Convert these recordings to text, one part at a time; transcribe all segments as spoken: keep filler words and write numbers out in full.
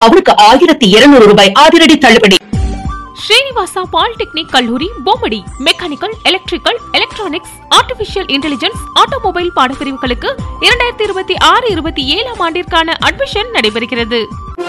அவருக்கு ஆயிரத்தி இருநூறு ரூபாய் அதிரடி தள்ளுபடி. ஸ்ரீனிவாசா பாலிடெக்னிக் கல்லூரி Bommidi mechanical, electrical, electronics, artificial intelligence, automobile பாடப்பிரிவுகளுக்கு இரண்டாயிரத்தி இருபத்தி ஆறு இருபத்தி ஏழாம் ஆண்டிற்கான அட்மிஷன் நடைபெறுகிறது.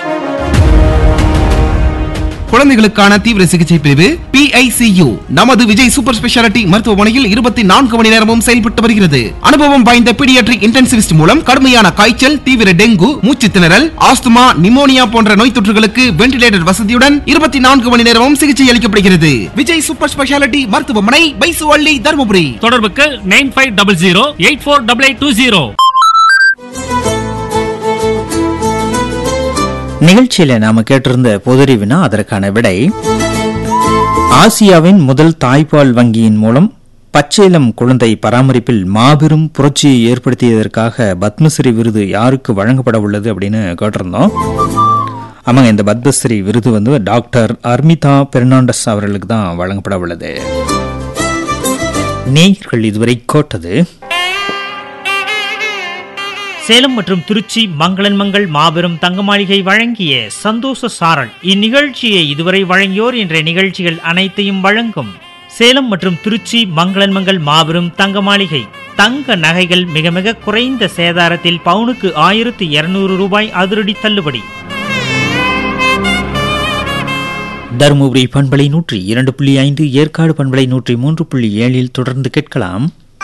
குழந்தைகளுக்கான தீவிர சிகிச்சை பிரிவு பி ஐ சி யு நமது விஜய் சூப்பர் ஸ்பெஷாலிட்டி மருத்துவமனையில் இருபத்தி நான்கு மணி நேரமும் செயல்பட்டு வருகிறது. அனுபவம் வாய்ந்த பீடியாட்ரிக் இன்டென்சிவிஸ்ட் மூலம் கடுமையான காய்ச்சல், தீவிர டெங்கு, மூச்சு திணறல், ஆஸ்துமா, நிமோனியா போன்ற நோய் தொற்றுகளுக்கு வென்டிலேட்டர் வசதியுடன் இருபத்தி நான்கு மணி நேரமும் சிகிச்சை அளிக்கப்படுகிறது. விஜய் சூப்பர் ஸ்பெஷாலிட்டி மருத்துவமனை, பைசுவள்ளி, தருமபுரி. தொடர்புக்கு nine five double zero eight four double eight two zero. நிகழ்ச்சியில நாம கேட்டிருந்த பொதறிவினா அதற்கான விடை, ஆசியாவின் முதல் தாய்ப்பால் வங்கியின் மூலம் பச்சேலம் குழந்தை பராமரிப்பில் மாபெரும் புரட்சியை ஏற்படுத்தியதற்காக பத்மஸ்ரீ விருது யாருக்கு வழங்கப்பட உள்ளது அப்படின்னு கேட்டிருந்தோம். ஆமாங்க, இந்த பத்மஸ்ரீ விருது வந்து டாக்டர் அர்மிதா பெர்னாண்டஸ் அவர்களுக்கு தான் வழங்கப்பட உள்ளது. நேயர்கள் இதுவரை கேட்டது சேலம் மற்றும் திருச்சி மங்களன் மங்கள் மாபெரும் தங்க மாளிகை வழங்கிய சந்தோஷ சாரல். இந்நிகழ்ச்சியை இதுவரை வழங்கியோர் என்ற நிகழ்ச்சிகள் அனைத்தையும் வழங்கும் சேலம் மற்றும் திருச்சி மங்களன் மங்கள் மாபெரும் தங்க மாளிகை. தங்க நகைகள் மிக மிக குறைந்த சேதாரத்தில் பவுனுக்கு ஆயிரத்து இருநூறு ரூபாய் அதிரடி தள்ளுபடி. தருமபுரி பண்பலை நூற்றி இரண்டு புள்ளி ஐந்து, ஏற்காடு பண்பலை நூற்றி மூன்று புள்ளி ஏழில் தொடர்ந்து கேட்கலாம்.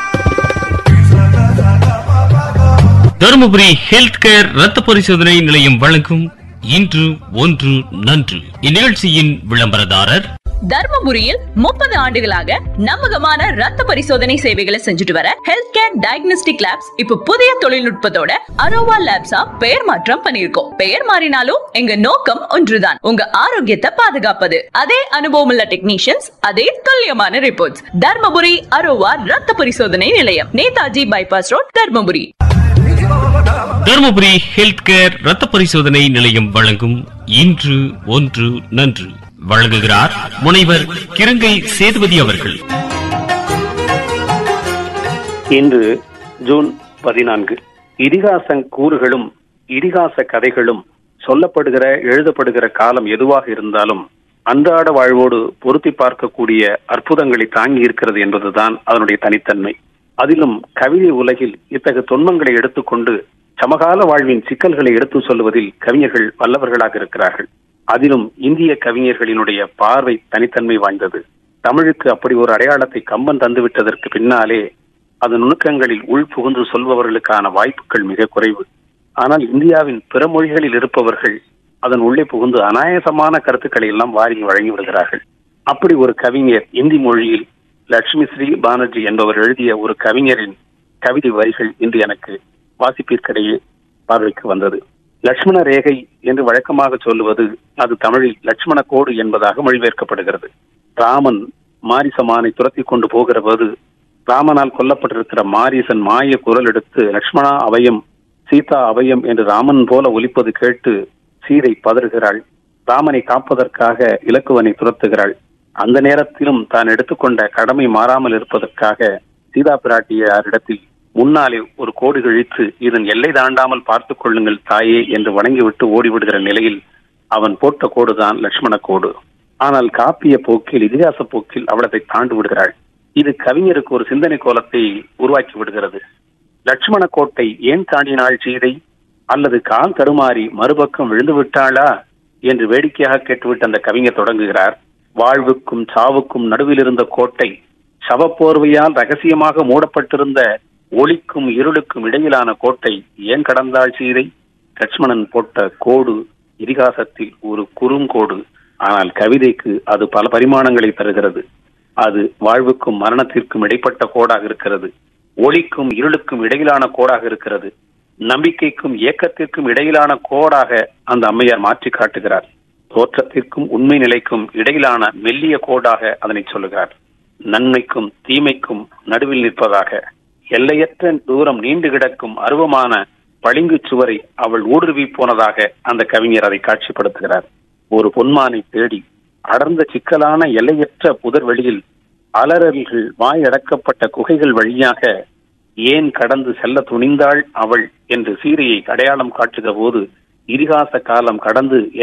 தருமபுரி ஹெல்த் கேர் ரத்த பரிசோதனை நிலையம் வழங்கும் இன்று ஒன்று நன்று. இந்நிகழ்ச்சியின் விளம்பரதாரர் தர்மபுரியில் முப்பது ஆண்டுகளாக நம்பகமான ரத்த பரிசோதனை சேவைகளை செஞ்சுட்டு வர ஹெல்த் கேர் டயக்னோஸ்டிக் லேப்ஸ் இப்ப புதிய தொழில்நுட்பத்தோட அரோவா லேப்ஸா பெயர் மாற்றம் பண்ணிருக்கோம். பெயர் மாறினாலும் எங்க நோக்கம் ஒன்றுதான், உங்க ஆரோக்கியத்தை பாதுகாப்பது. அதே அனுபவம் உள்ள டெக்னீஷியன்ஸ், அதே துல்லியமான ரிப்போர்ட்ஸ். தர்மபுரி அரோவா ரத்த பரிசோதனை நிலையம், Netaji bypass road, Dharmapuri. Dharmapuri health care ரத்த பரிசோதனை நிலையம் வழங்கும் இன்று ஒன்று நன்று. வழங்குகிறார் முனைவர் கிருங்கை சேதுபதி அவர்கள். இன்று ஜூன் பதினான்கு. இதிகாச கூறுகளும் இதிகாச கதைகளும் சொல்லப்படுகிற எழுதப்படுகிற காலம் எதுவாக இருந்தாலும் அன்றாட வாழ்வோடு பொருத்தி பார்க்கக்கூடிய அற்புதங்களை தாங்கி இருக்கிறது என்பதுதான் அதனுடைய தனித்தன்மை. அதிலும் கவிதை உலகில் இத்தகைய தொன்மங்களை எடுத்துக்கொண்டு சமகால வாழ்வின் சிக்கல்களை எடுத்து சொல்லுவதில் கவிஞர்கள் வல்லவர்களாக இருக்கிறார்கள். அதிலும் இந்திய கவிஞர்களினுடைய பார்வை தனித்தன்மை வாய்ந்தது. தமிழுக்கு அப்படி ஒரு அடையாளத்தை கம்பன் தந்துவிட்டதற்கு பின்னாலே அது நுணுக்கங்களில் உள் புகுந்து சொல்பவர்களுக்கான வாய்ப்புகள் மிக குறைவு. ஆனால் இந்தியாவின் பிற மொழிகளில் இருப்பவர்கள் அதன் உள்ளே புகுந்து அநாயசமான கருத்துக்களை எல்லாம் வாரி வழங்கி விடுகிறார்கள். அப்படி ஒரு கவிஞர் இந்தி மொழியில் லட்சுமி ஸ்ரீ பானர்ஜி என்பவர் எழுதிய ஒரு கவிஞரின் கவிதை வரிகள் இன்று எனக்கு வாசிப்பிற்கிடையே பார்வைக்கு வந்தது. லட்சுமண ரேகை என்று வழக்கமாக சொல்லுவது அது தமிழில் லட்சுமண கோடு என்பதாக மொழிபெயர்க்கப்படுகிறது. ராமன் மாரிசமானை துரத்தி கொண்டு போகிற போது ராமனால் கொல்லப்பட்டிருக்கிற மாரீசன் மாய குரல் எடுத்து லட்சுமணா அபயம், சீதா அபயம் என்று ராமன் போல ஒலிப்பது கேட்டு சீதை பதறுகிறாள். ராமனை காப்பதற்காக இலக்குவனை துரத்துகிறாள். அந்த நேரத்திலும் தான் எடுத்துக்கொண்ட கடமை மாறாமல் இருப்பதற்காக சீதா பிராட்டியாரிடத்தில் முன்னாலே ஒரு கோடு கிழித்து இதன் எல்லை தாண்டாமல் பார்த்துக் கொள்ளுங்கள் தாயே என்று வணங்கிவிட்டு ஓடிவிடுகிற நிலையில் அவன் போட்ட கோடுதான் லட்சுமண கோடு. ஆனால் காப்பிய போக்கில், இதிகாச போக்கில் அவள் அதை தாண்டு விடுகிறாள். இது கவிஞருக்கு ஒரு சிந்தனை கோலத்தை உருவாக்கி விடுகிறது. லட்சுமண கோட்டை ஏன் தாண்டினாள் சீதை, அல்லது கால் தடுமாறி மறுபக்கம் விழுந்து விட்டாளா என்று வேடிக்கையாக கேட்டுவிட்டு அந்த கவிஞர் தொடங்குகிறார். வாழ்வுக்கும் சாவுக்கும் நடுவில் இருந்த கோட்டை, சவப்போர்வையால் ரகசியமாக மூடப்பட்டிருந்த ஒளிக்கும் இருளுக்கும் இடையிலான கோட்டை ஏன் கடந்தாள் சீதை? லட்சுமணன் போட்ட கோடு இதிகாசத்தில் ஒரு குறுங்கோடு, ஆனால் கவிதைக்கு அது பல பரிமாணங்களை தருகிறது. அது வாழ்வுக்கும் மரணத்திற்கும் இடைப்பட்ட கோடாக இருக்கிறது, ஒளிக்கும் இருளுக்கும் இடையிலான கோடாக இருக்கிறது, நம்பிக்கைக்கும் ஏக்கத்திற்கும் இடையிலான கோடாக அந்த அம்மையார் மாற்றி காட்டுகிறார். தோற்றத்திற்கும் உண்மை நிலைக்கும் இடையிலான மெல்லிய கோடாக அதனை சொல்லுகிறார். நன்மைக்கும் தீமைக்கும் நடுவில் நிற்பதாக, எல்லையற்ற தூரம் நீண்டு கிடக்கும் அருவமான பளிங்கு சுவரை அவள் ஊடுருவி போனதாக அந்த கவிஞர் அதை காட்சிப்படுத்துகிறார். ஒரு பொன்மானை தேடி அடர்ந்த சிக்கலான எல்லையற்ற புதர் வெளியில் அலறல்கள் வாயடக்கப்பட்ட குகைகள் வழியாக ஏன் கடந்து செல்ல துணிந்தாள் அவள் என்று சீரையை அடையாளம் காட்டுகிற போது இதிகாச காலம் கடந்து